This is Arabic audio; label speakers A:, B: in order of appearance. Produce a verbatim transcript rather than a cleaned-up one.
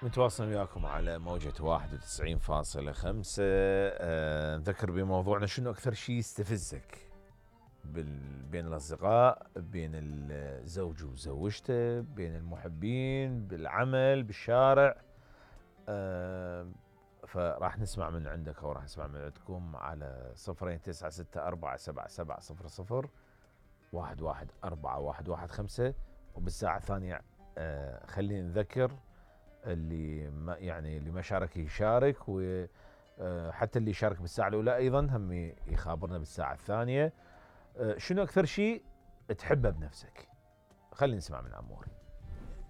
A: متواصل وياكم على موجة واحد وتسعين فاصلة خمسة. أه نذكر بموضوعنا، شنو أكثر شيء يستفزك بال... بين الأصدقاء، بين الزوج وزوجته، بين المحبين، بالعمل، بالشارع. أه فراح نسمع من عندك أو راح نسمع من عندكم على صفرين تسعة ستة أربعة سبعة سبعة صفر صفر واحد واحد أربعة واحد واحد خمسة. وبالساعة الثانية أه خلينا نذكر اللي ما يعني اللي ما شارك يشارك، وحتى اللي يشارك بالساعة الأولى أيضا هم يخابرنا بالساعة الثانية. شنو أكثر شيء تحبه بنفسك؟ خلينا نسمع من عمور.